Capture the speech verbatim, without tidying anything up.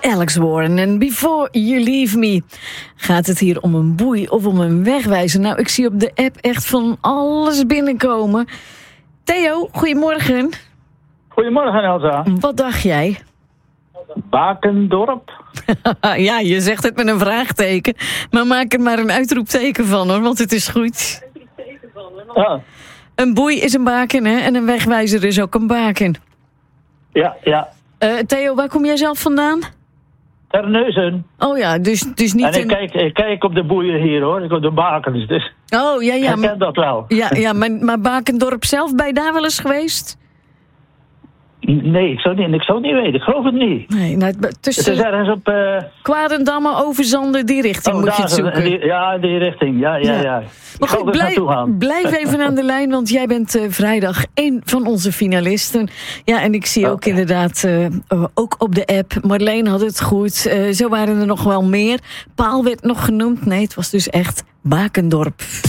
Alex Warren. En Before You Leave Me gaat het hier om een boei of om een wegwijzer. Nou, ik zie op de app echt van alles binnenkomen. Theo, goedemorgen. Goedemorgen, Elsa. Wat dacht jij? Bakendorp? Ja, je zegt het met een vraagteken. Maar maak er maar een uitroepteken van, hoor, want het is goed. Ja, Een boei is een baken, hè? En een wegwijzer is ook een baken. ja. ja. Uh, Theo, waar kom jij zelf vandaan? Terneuzen. Oh ja, dus, dus niet... En ik een... kijk, ik kijk op de boeien hier, hoor. Ik op de bakens, dus Oh, ja, ja. ik ken dat wel. Ja, ja maar, maar Bakendorp zelf, ben je daar wel eens geweest? Nee, ik zou niet, ik zou het niet weten. Ik geloof het niet. Nee, nou, tussen Het is ergens op... Uh... Kwadendamme, Overzanden, die richting oh, moet je het daar, zoeken. die, ja, die richting. Ja, ja, Ja. ja. Maar goed, blijf, blijf even aan de lijn, want jij bent uh, vrijdag één van onze finalisten. Ja, en ik zie ook Okay. inderdaad, uh, uh, ook op de app, Marleen had het goed. Uh, zo waren er nog wel meer. Paal werd nog genoemd. Nee, het was dus echt Bakendorp.